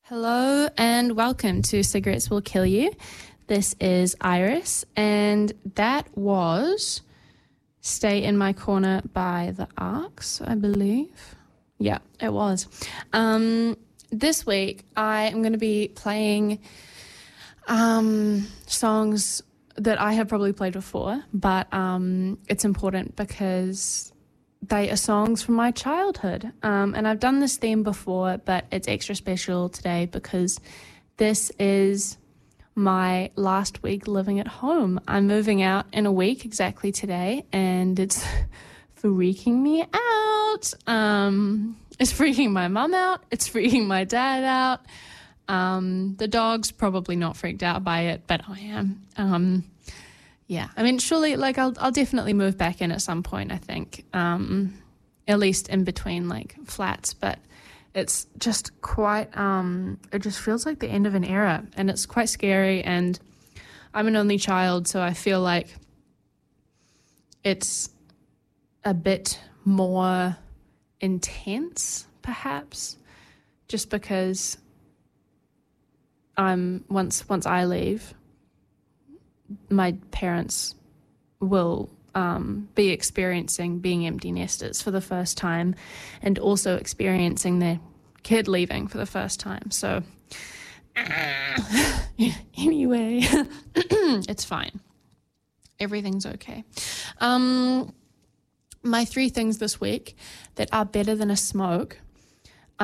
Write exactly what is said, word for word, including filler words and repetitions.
Hello and welcome to Cigarettes Will Kill You. This is Iris, and that was Stay in My Corner by the Arcs, I believe. Yeah, it was. Um, this week I am going to be playing um, songs that I have probably played before, but um, it's important because they are songs from my childhood. Um, and I've done this theme before, but it's extra special today because this is my last week living at home. I'm moving out in a week exactly today, and it's freaking me out. Um, it's freaking my mum out. It's freaking my dad out. Um, the dog's probably not freaked out by it, but I am. Um, Yeah, I mean, surely, like, I'll I'll definitely move back in at some point, I think, um, at least in between, like, flats, but it's just quite, um, it just feels like the end of an era, and it's quite scary, and I'm an only child, so I feel like it's a bit more intense, perhaps, just because I'm, once once I leave, my parents will um, be experiencing being empty nesters for the first time and also experiencing their kid leaving for the first time. So anyway, it's fine. Everything's okay. Um, my three things this week that are better than a smoke